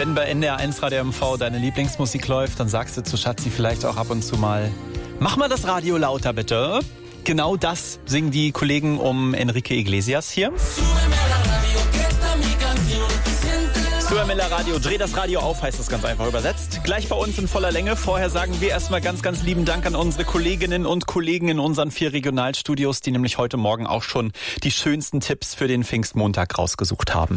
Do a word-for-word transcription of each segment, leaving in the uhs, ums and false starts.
Wenn bei N D R eins Radio M V deine Lieblingsmusik läuft, dann sagst du zu Schatzi vielleicht auch ab und zu mal, mach mal das Radio lauter bitte. Genau das singen die Kollegen um Enrique Iglesias hier. Suemela Radio, dreh das Radio auf, heißt das ganz einfach übersetzt. Gleich bei uns in voller Länge. Vorher sagen wir erstmal ganz, ganz lieben Dank an unsere Kolleginnen und Kollegen in unseren vier Regionalstudios, die nämlich heute Morgen auch schon die schönsten Tipps für den Pfingstmontag rausgesucht haben.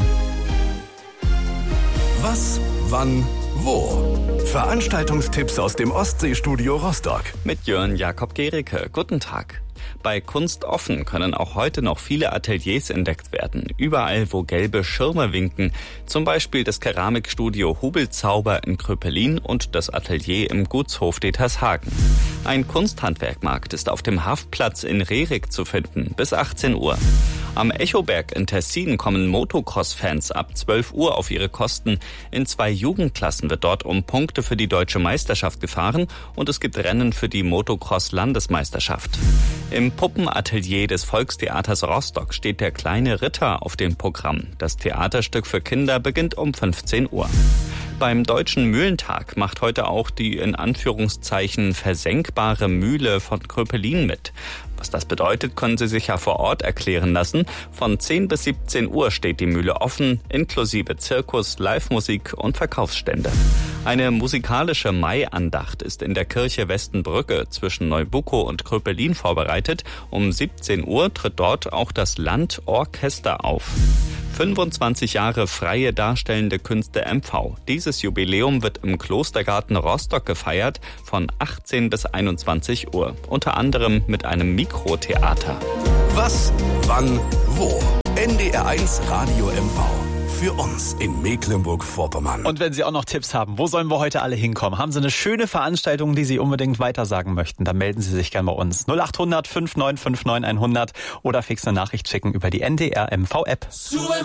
Was, wann, wo? Veranstaltungstipps aus dem Ostseestudio Rostock. Mit Jörn Jakob Gericke. Guten Tag. Bei Kunst offen können auch heute noch viele Ateliers entdeckt werden. Überall, wo gelbe Schirme winken. Zum Beispiel das Keramikstudio Hubelzauber in Kröpelin und das Atelier im Gutshof Detershagen. Ein Kunsthandwerkmarkt ist auf dem Haftplatz in Rerik zu finden, bis achtzehn Uhr. Am Echoberg in Tessin kommen Motocross-Fans ab zwölf Uhr auf ihre Kosten. In zwei Jugendklassen wird dort um Punkte für die deutsche Meisterschaft gefahren und es gibt Rennen für die Motocross-Landesmeisterschaft. Im Puppenatelier des Volkstheaters Rostock steht der kleine Ritter auf dem Programm. Das Theaterstück für Kinder beginnt um fünfzehn Uhr. Beim Deutschen Mühlentag macht heute auch die in Anführungszeichen versenkbare Mühle von Kröpelin mit. Was das bedeutet, können Sie sich ja vor Ort erklären lassen. Von zehn bis siebzehn Uhr steht die Mühle offen, inklusive Zirkus, Live-Musik und Verkaufsstände. Eine musikalische Maiandacht ist in der Kirche Westenbrücke zwischen Neubuckow und Kröpelin vorbereitet. Um siebzehn Uhr tritt dort auch das Landorchester auf. fünfundzwanzig Jahre freie darstellende Künste M V. Dieses Jubiläum wird im Klostergarten Rostock gefeiert von achtzehn bis einundzwanzig Uhr. Unter anderem mit einem Mikrotheater. Was, wann, wo? N D R eins Radio M V. Für uns in Mecklenburg-Vorpommern. Und wenn Sie auch noch Tipps haben, wo sollen wir heute alle hinkommen? Haben Sie eine schöne Veranstaltung, die Sie unbedingt weitersagen möchten? Dann melden Sie sich gerne bei uns. null acht hundert fünf neun fünf neun hundert oder fix eine Nachricht schicken über die N D R M V App.